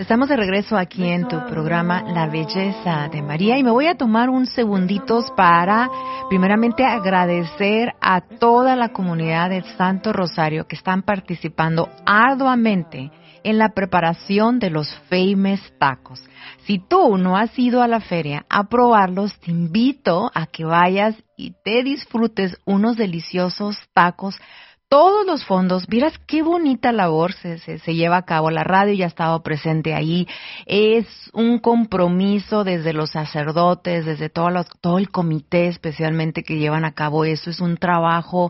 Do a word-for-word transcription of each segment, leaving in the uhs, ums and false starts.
Estamos de regreso aquí en tu programa La Belleza de María y me voy a tomar un segunditos para primeramente agradecer a toda la comunidad del Santo Rosario que están participando arduamente en la preparación de los Famous Tacos. Si tú no has ido a la feria a probarlos, te invito a que vayas y te disfrutes unos deliciosos tacos. Todos los fondos, miras qué bonita labor se, se, se lleva a cabo. La radio ya ha estado presente ahí. Es un compromiso desde los sacerdotes, desde todo, los, todo el comité especialmente que llevan a cabo eso. Es un trabajo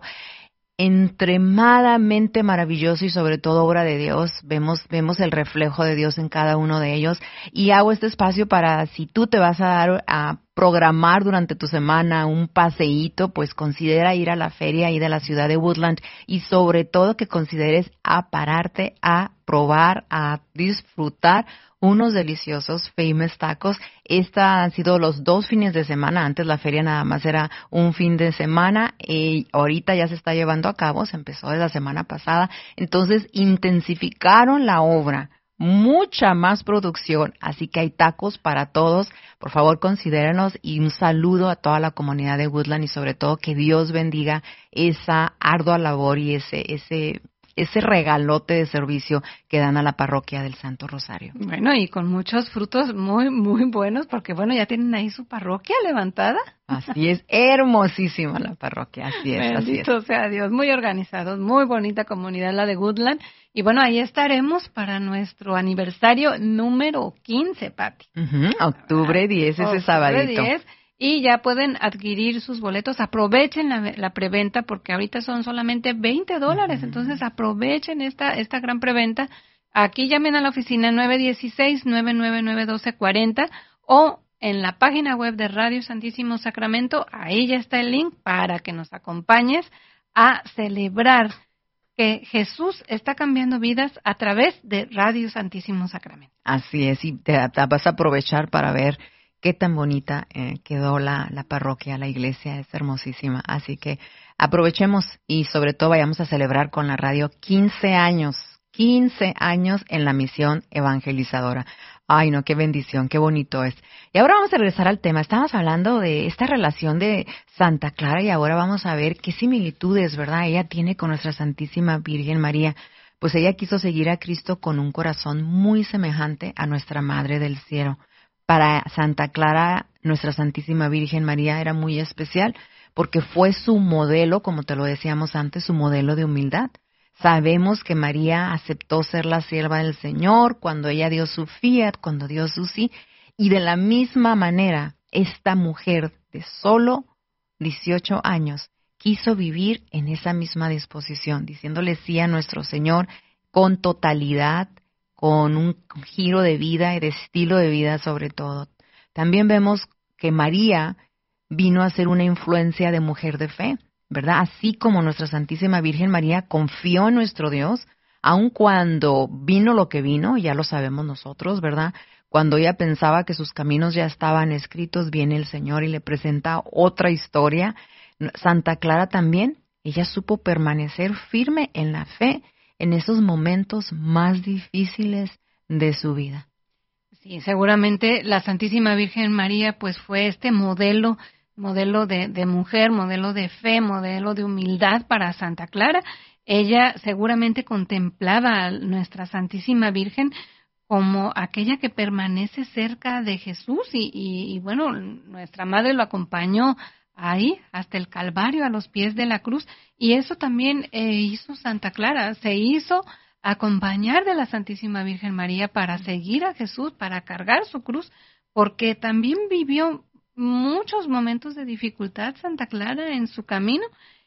extremadamente maravilloso y sobre todo obra de Dios. Vemos, vemos el reflejo de Dios en cada uno de ellos. Y hago este espacio para, si tú te vas a dar a programar durante tu semana un paseíto, pues considera ir a la feria ahí de la ciudad de Woodland y sobre todo que consideres a pararte a probar, a disfrutar unos deliciosos Famous Tacos. Esta han sido los dos fines de semana. Antes la feria nada más era un fin de semana y ahorita ya se está llevando a cabo. Se empezó desde la semana pasada. Entonces intensificaron la obra. Mucha más producción, así que hay tacos para todos. Por favor, considérenos y un saludo a toda la comunidad de Woodland y sobre todo que Dios bendiga esa ardua labor y ese ese ese regalote de servicio que dan a la parroquia del Santo Rosario. Bueno, y con muchos frutos muy, muy buenos, porque bueno, ya tienen ahí su parroquia levantada. Así es, hermosísima la parroquia, así es, Bendito así es. sea Dios, muy organizados, muy bonita comunidad la de Woodland. Y bueno, ahí estaremos para nuestro aniversario número quince, Pati. Uh-huh, octubre diez, ese sabadito. diez, y ya pueden adquirir sus boletos. Aprovechen la, la preventa porque ahorita son solamente veinte dólares. Uh-huh. Entonces aprovechen esta esta gran preventa. Aquí llamen a la oficina nueve uno seis, nueve nueve nueve, uno dos cuatro cero o en la página web de Radio Santísimo Sacramento. Ahí ya está el link para que nos acompañes a celebrar que Jesús está cambiando vidas a través de Radio Santísimo Sacramento. Así es, y te, te vas a aprovechar para ver qué tan bonita eh, quedó la, la parroquia, la iglesia, es hermosísima. Así que aprovechemos y sobre todo vayamos a celebrar con la radio quince años, quince años en la misión evangelizadora. Ay, no, qué bendición, qué bonito es. Y ahora vamos a regresar al tema. Estábamos hablando de esta relación de Santa Clara y ahora vamos a ver qué similitudes, ¿verdad?, ella tiene con nuestra Santísima Virgen María. Pues ella quiso seguir a Cristo con un corazón muy semejante a nuestra Madre del Cielo. Para Santa Clara, nuestra Santísima Virgen María era muy especial porque fue su modelo, como te lo decíamos antes, su modelo de humildad. Sabemos que María aceptó ser la sierva del Señor cuando ella dio su fiat, cuando dio su sí, y de la misma manera, esta mujer de solo dieciocho años quiso vivir en esa misma disposición, diciéndole sí a nuestro Señor con totalidad, con un giro de vida y de estilo de vida sobre todo. También vemos que María vino a ser una influencia de mujer de fe, ¿verdad? Así como nuestra Santísima Virgen María confió en nuestro Dios, aun cuando vino lo que vino, ya lo sabemos nosotros, ¿verdad? Cuando ella pensaba que sus caminos ya estaban escritos, viene el Señor y le presenta otra historia. Santa Clara también, ella supo permanecer firme en la fe en esos momentos más difíciles de su vida. Sí, seguramente la Santísima Virgen María pues fue este modelo, modelo de, de mujer, modelo de fe, modelo de humildad para Santa Clara. Ella seguramente contemplaba a nuestra Santísima Virgen como aquella que permanece cerca de Jesús y, y, y bueno, nuestra Madre lo acompañó ahí hasta el Calvario, a los pies de la cruz, y eso también eh, hizo Santa Clara, se hizo acompañar de la Santísima Virgen María para seguir a Jesús, para cargar su cruz, porque también vivió muchos momentos de dificultad Santa Clara en su camino.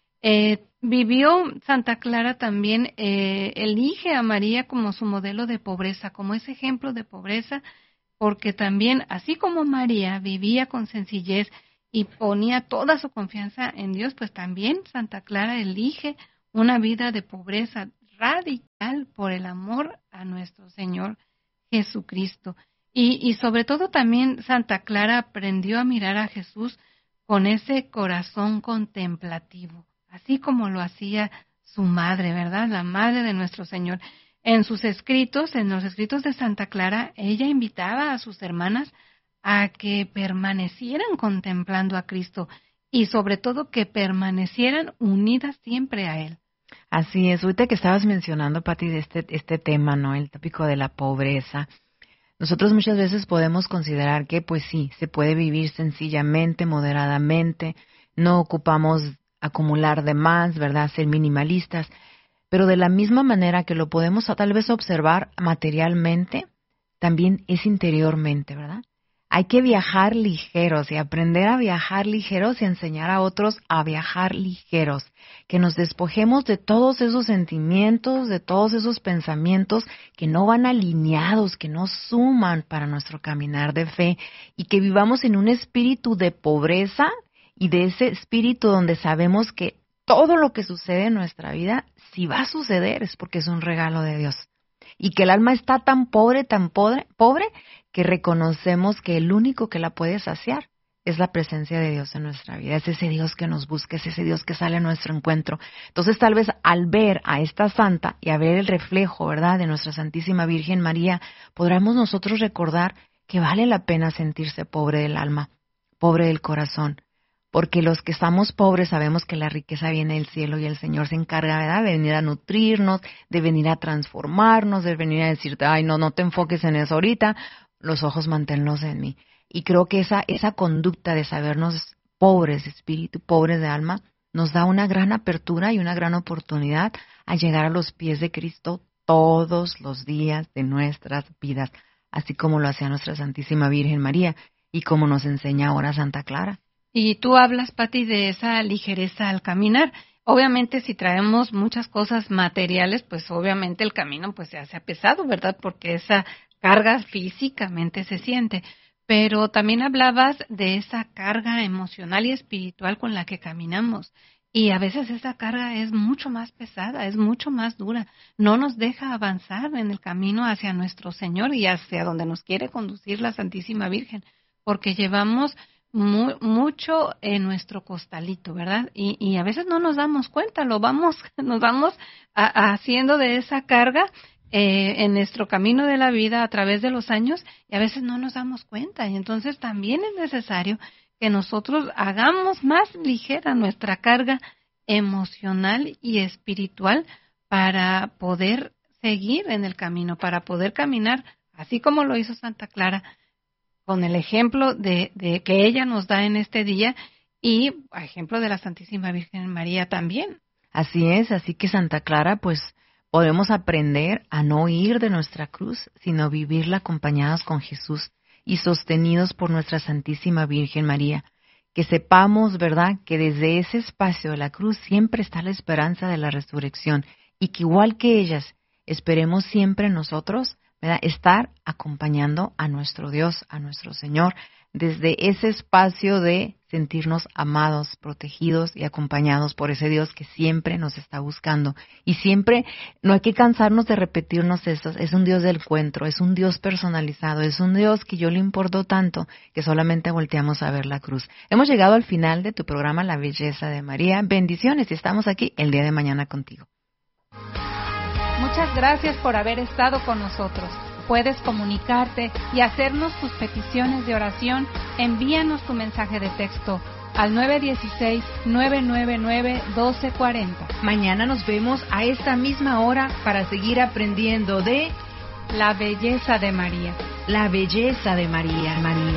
Eh, vivió Santa Clara también, eh, elige a María como su modelo de pobreza, como ese ejemplo de pobreza, porque también, así como María vivía con sencillez y ponía toda su confianza en Dios, pues también Santa Clara elige una vida de pobreza radical por el amor a nuestro Señor Jesucristo. Y, y sobre todo también Santa Clara aprendió a mirar a Jesús con ese corazón contemplativo, así como lo hacía su madre, ¿verdad? La madre de nuestro Señor. en sus escritos, en los escritos de Santa Clara, ella invitaba a sus hermanas a que permanecieran contemplando a Cristo y sobre todo que permanecieran unidas siempre a Él. Así es, ahorita que estabas mencionando, Pati, de este, este tema, ¿no? El tópico de la pobreza. Nosotros muchas veces podemos considerar que, pues sí, se puede vivir sencillamente, moderadamente, no ocupamos acumular de más, ¿verdad? Ser minimalistas, pero de la misma manera que lo podemos tal vez observar materialmente, también es interiormente, ¿verdad? Hay que viajar ligeros y aprender a viajar ligeros y enseñar a otros a viajar ligeros, que nos despojemos de todos esos sentimientos, de todos esos pensamientos que no van alineados, que no suman para nuestro caminar de fe y que vivamos en un espíritu de pobreza y de ese espíritu donde sabemos que todo lo que sucede en nuestra vida, si va a suceder, es porque es un regalo de Dios. Y que el alma está tan pobre, tan pobre, pobre, que reconocemos que el único que la puede saciar es la presencia de Dios en nuestra vida. Es ese Dios que nos busca, es ese Dios que sale a nuestro encuentro. Entonces, tal vez al ver a esta santa y a ver el reflejo, ¿verdad?, de nuestra Santísima Virgen María, podremos nosotros recordar que vale la pena sentirse pobre del alma, pobre del corazón. Porque los que estamos pobres sabemos que la riqueza viene del cielo y el Señor se encarga, ¿verdad?, de venir a nutrirnos, de venir a transformarnos, de venir a decirte, ay, no, no te enfoques en eso ahorita, los ojos manténlos en mí. Y creo que esa, esa conducta de sabernos pobres de espíritu, pobres de alma, nos da una gran apertura y una gran oportunidad a llegar a los pies de Cristo todos los días de nuestras vidas, así como lo hacía nuestra Santísima Virgen María y como nos enseña ahora Santa Clara. Y tú hablas, Pati, de esa ligereza al caminar. Obviamente, si traemos muchas cosas materiales, pues obviamente el camino pues se hace pesado, ¿verdad? Porque esa carga físicamente se siente. Pero también hablabas de esa carga emocional y espiritual con la que caminamos. Y a veces esa carga es mucho más pesada, es mucho más dura. No nos deja avanzar en el camino hacia nuestro Señor y hacia donde nos quiere conducir la Santísima Virgen. Porque llevamos Muy, mucho en nuestro costalito, ¿verdad? Y, y a veces no nos damos cuenta, lo vamos, nos vamos a, a haciendo de esa carga eh, en nuestro camino de la vida a través de los años y a veces no nos damos cuenta. Y entonces también es necesario que nosotros hagamos más ligera nuestra carga emocional y espiritual para poder seguir en el camino, para poder caminar, así como lo hizo Santa Clara, con el ejemplo de, de que ella nos da en este día y ejemplo de la Santísima Virgen María también. Así es, así que Santa Clara, pues podemos aprender a no ir de nuestra cruz, sino vivirla acompañados con Jesús y sostenidos por nuestra Santísima Virgen María. Que sepamos, ¿verdad?, que desde ese espacio de la cruz siempre está la esperanza de la resurrección y que igual que ellas, esperemos siempre nosotros, ¿verdad?, estar acompañando a nuestro Dios, a nuestro Señor, desde ese espacio de sentirnos amados, protegidos y acompañados por ese Dios que siempre nos está buscando. Y siempre no hay que cansarnos de repetirnos esto, es un Dios del encuentro, es un Dios personalizado, es un Dios que yo le importo tanto que solamente volteamos a ver la cruz. Hemos llegado al final de tu programa La Belleza de María. Bendiciones y estamos aquí el día de mañana contigo. Muchas gracias por haber estado con nosotros. Puedes comunicarte y hacernos tus peticiones de oración. Envíanos tu mensaje de texto al nueve uno seis, nueve nueve nueve, uno dos cuatro cero. Mañana nos vemos a esta misma hora para seguir aprendiendo de La Belleza de María. La Belleza de María. María.